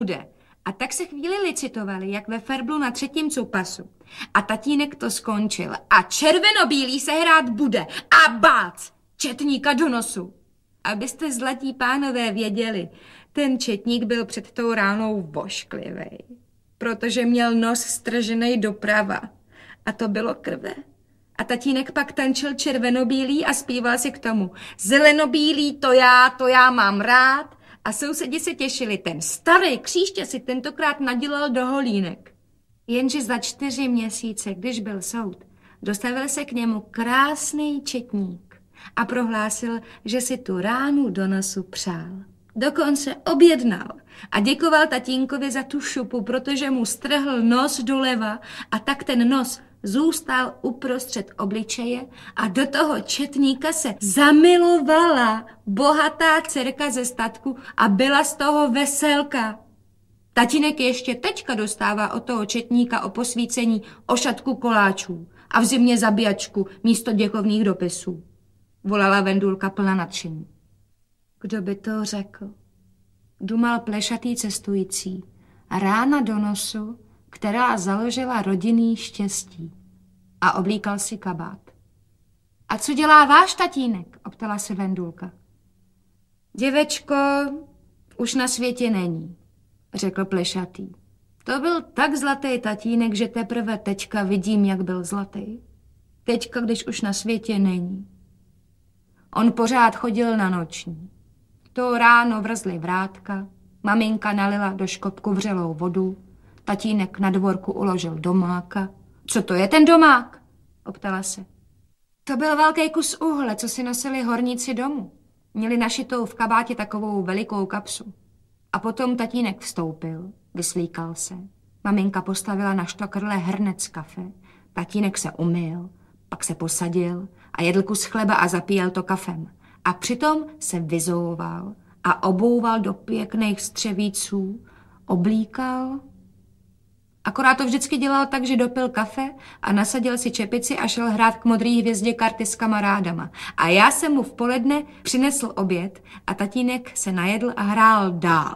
bude. A tak se chvíli licitovali, jak ve Ferblu na 3. cupasu. A tatínek to skončil. A červenobílý se hrát bude. A bác! Četníka do nosu. Abyste, zlatí pánové, věděli, ten četník byl před tou ránou vošklivej, protože měl nos strženej doprava. A to bylo krve. A tatínek pak tančil červenobílý a zpíval si k tomu: zelenobílý, to já mám rád. A sousedi se těšili, ten starý kříště si tentokrát nadělal do holínek. Jenže za 4 měsíce, když byl soud, dostavil se k němu krásný četník a prohlásil, že si tu ránu do nosu přál. Dokonce objednal a děkoval tatínkovi za tu šupu, protože mu strhl nos doleva a tak ten nos zůstal uprostřed obličeje a do toho četníka se zamilovala bohatá dcerka ze statku a byla z toho veselka. Tatínek ještě teďka dostává od toho četníka o posvícení ošatku koláčů a v zimě zabíjačku místo děkovných dopisů. Volala Vendulka plná nadšení. Kdo by to řekl? Dumal plešatý cestující. Rána do nosu, která založila rodinný štěstí. A oblíkal si kabát. A co dělá váš tatínek? Optala se Vendulka. Děvečko už na světě není, řekl plešatý. To byl tak zlatý tatínek, že teprve teďka vidím, jak byl zlatý. Teďka, když už na světě není. On pořád chodil na noční. To ráno vrzly vrátka, maminka nalila do škopku vřelou vodu, tatínek na dvorku uložil domáka. Co to je ten domák? Optala se. To byl velký kus uhle, co si nosili horníci domů. Měli našitou v kabátě takovou velikou kapsu. A potom tatínek vstoupil, vyslíkal se. Maminka postavila na štokrle hrnec kafe. Tatínek se umyl, pak se posadil a jedl kus chleba a zapíjel to kafem. A přitom se vyzouval a obouval do pěkných střevíců, oblíkal. Akorát to vždycky dělal tak, že dopil kafe a nasadil si čepici a šel hrát k Modrý hvězdě karty s kamarádama. A já jsem mu v poledne přinesl oběd a tatínek se najedl a hrál dál.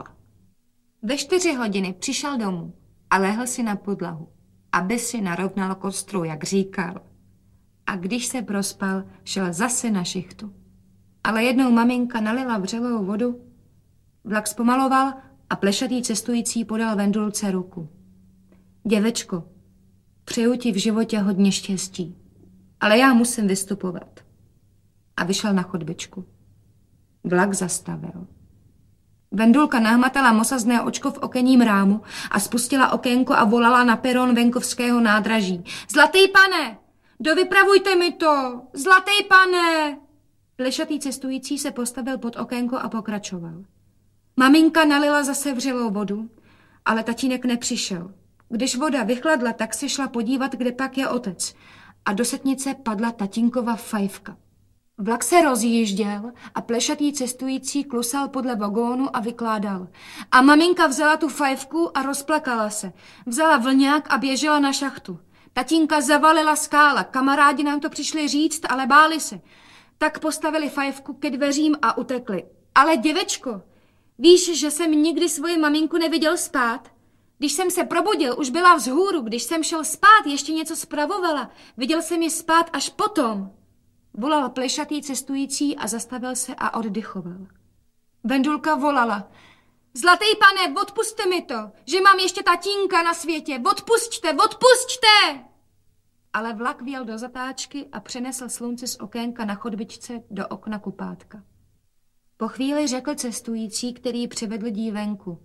Ve 4 hodiny přišel domů a lehl si na podlahu, aby si narovnal kostru, jak říkal. A když se prospal, šel zase na šichtu. Ale jednou maminka nalila vřelou vodu, vlak zpomaloval a plešatý cestující podal Vendulce ruku. Děvečko, přeju ti v životě hodně štěstí, ale já musím vystupovat. A vyšel na chodbičku. Vlak zastavil. Vendulka nahmatala mosazné očko v okenním rámu a spustila okénko a volala na peron venkovského nádraží. Zlatý pane, dovypravujte mi to! Zlatý pane! Plešatý cestující se postavil pod okénko a pokračoval. Maminka nalila zase vřelou vodu, ale tatínek nepřišel. Když voda vychladla, tak se šla podívat, kde pak je otec. A do setnice padla tatínkova fajfka. Vlak se rozjížděl a plešatý cestující klusal podle vagónu a vykládal. A maminka vzala tu fajfku a rozplakala se. Vzala vlňák a běžela na šachtu. Tatínka zavalila skála, kamarádi nám to přišli říct, ale báli se. Tak postavili fajfku ke dveřím a utekli. Ale děvečko, víš, že jsem nikdy svoji maminku neviděl spát? Když jsem se probudil, už byla vzhůru, když jsem šel spát, ještě něco spravovala. Viděl jsem ji spát až potom. Volal plešatý cestující a zastavil se a oddychoval. Vendulka volala. Zlatý pane, odpusťte mi to, že mám ještě tatínka na světě. Odpusťte, odpusťte! Ale vlak vjel do zatáčky a přenesl slunce z okénka na chodbičce do okna kupátka. Po chvíli řekl cestující, který přivedl dívenku.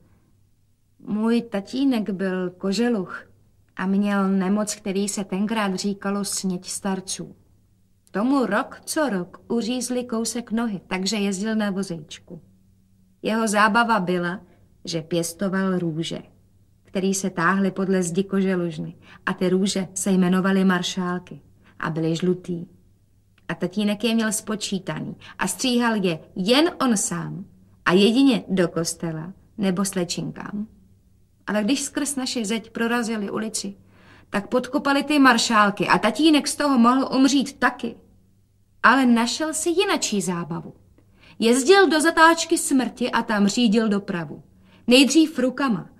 Můj tatínek byl koželuch a měl nemoc, který se tenkrát říkalo sněť starců. Tomu rok co rok uřízli kousek nohy, takže jezdil na vozejčku. Jeho zábava byla, že pěstoval růže, který se táhly podle zdi koželužny a ty růže se jmenovaly maršálky a byly žlutý. A tatínek je měl spočítaný a stříhal je jen on sám a jedině do kostela nebo slečinkám. Ale když skrz naši zeď prorazili ulici, tak podkopali ty maršálky a tatínek z toho mohl umřít taky. Ale našel si jinačí zábavu. Jezdil do zatáčky smrti a tam řídil dopravu. Nejdřív rukama,